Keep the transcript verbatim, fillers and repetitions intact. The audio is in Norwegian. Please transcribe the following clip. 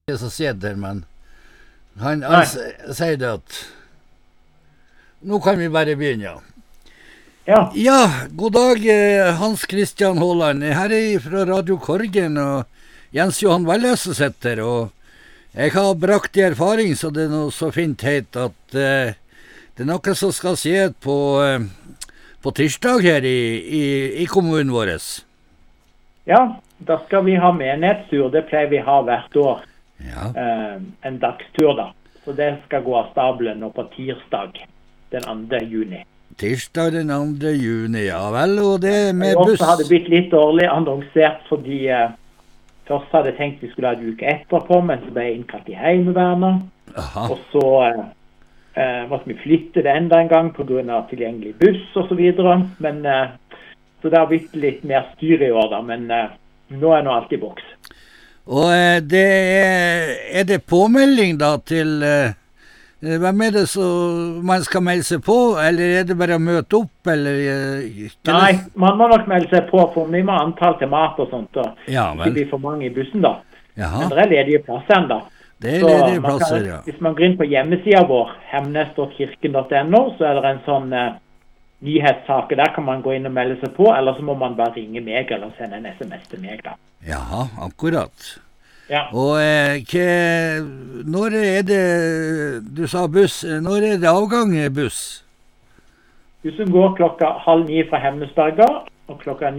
som sitter, men han, han s- sier det at nå kan vi bare begynne, ja. Ja, Ja, god dag, eh, Hans Christian Håland. Her er jeg fra Radio Korgen, og Jens Johan Walløse sitter, og jeg har brakt i erfaring, så det er noe så fint heit, at eh, det er noe som skal skje på, eh, på tirsdag her i, i, i kommunen vår. ja, da skal vi ha menighetstur. Det pleier vi ha hvert år. Ja, Eh, en dagstur da. Så det skal gå av stabelen nå på tirsdag, den andre juni. tirsdag den andre juni, ja vel, og det er I med år buss. så har det blitt litt dårlig annonsert, fordi eh, først hadde jeg tenkt vi skulle ha en uke etterpå, men så ble jeg innkalt i heimevernet. Aha, Og så eh, eh, måtte vi flytte det enda en gang på grunn av tilgjengelig buss og så videre. Men, eh, så det har blitt litt mer styr i år da, men eh, nå er nå alt i boks. og eh, det er, er det påmelding da til, eh, hvem er det som man skal melde seg på, eller er det bare å møte opp, eller? eh, kan Nei, det- man må nok melde seg på, for vi må ha antall til mat og sånt, og Ja ikke vel, bli for mange i bussen da. Men jaha, det er ledige plasser enda. det er Så ledige man kan- plasser, ja. Hvis man går inn på hjemmesiden vår, hemnestorkirken punktum no, så er det en sånn eh, nyhetssak, der kan man gå inn og melde seg på, eller så må man bare ringe meg, eller sende en sms til meg da. Jaha, akkurat. Ja, Og eh, hva, når er det, du sa buss, eh, når er det avgang buss? bussen går klokka halv ni fra Hemnesberga, og klokka